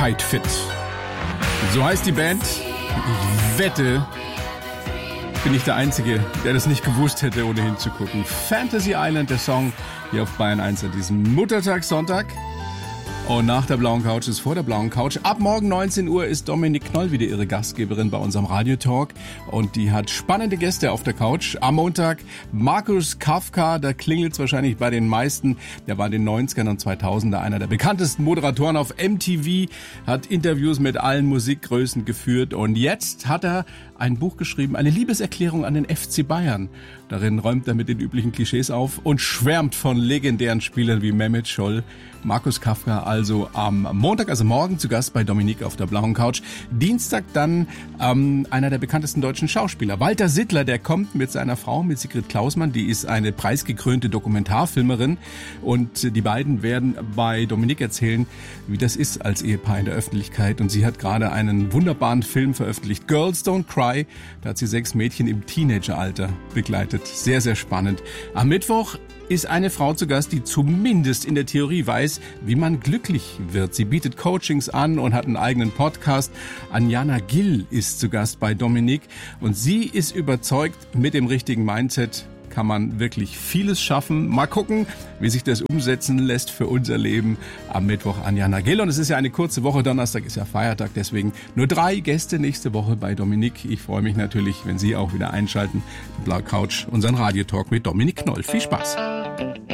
Tight Fit. So heißt die Band. Ich wette, bin ich der Einzige, der das nicht gewusst hätte, ohne hinzugucken. Fantasy Island, der Song hier auf Bayern 1 an diesem Muttertagssonntag. Und nach der blauen Couch ist vor der blauen Couch. Ab morgen 19 Uhr ist Dominik Knoll wieder ihre Gastgeberin bei unserem Radiotalk. Und die hat spannende Gäste auf der Couch. Am Montag Markus Kafka, da klingelt's wahrscheinlich bei den meisten. Der war in den 90ern und 2000er einer der bekanntesten Moderatoren auf MTV, hat Interviews mit allen Musikgrößen geführt. Und jetzt hat er ein Buch geschrieben, eine Liebeserklärung an den FC Bayern. Darin räumt er mit den üblichen Klischees auf und schwärmt von legendären Spielern wie Mehmet Scholl. Markus Kafka also am Montag, also morgen, zu Gast bei Dominik auf der blauen Couch. Dienstag dann einer der bekanntesten deutschen Schauspieler, Walter Sittler, der kommt mit seiner Frau, mit Sigrid Klausmann. Die ist eine preisgekrönte Dokumentarfilmerin. Und die beiden werden bei Dominik erzählen, wie das ist als Ehepaar in der Öffentlichkeit. Und sie hat gerade einen wunderbaren Film veröffentlicht, Girls Don't Cry. Da hat sie 6 Mädchen im Teenageralter begleitet. Sehr, sehr spannend. Am Mittwoch ist eine Frau zu Gast, die zumindest in der Theorie weiß, wie man glücklich wird. Sie bietet Coachings an und hat einen eigenen Podcast. Anjana Gill ist zu Gast bei Dominik und sie ist überzeugt, mit dem richtigen Mindset kann man wirklich vieles schaffen. Mal gucken, wie sich das umsetzen lässt für unser Leben. Am Mittwoch Anjana Gill. Und es ist ja eine kurze Woche. Donnerstag ist ja Feiertag. Deswegen nur 3 Gäste nächste Woche bei Dominik. Ich freue mich natürlich, wenn Sie auch wieder einschalten. Die Blaue Couch, unseren Radiotalk mit Dominik Knoll. Viel Spaß.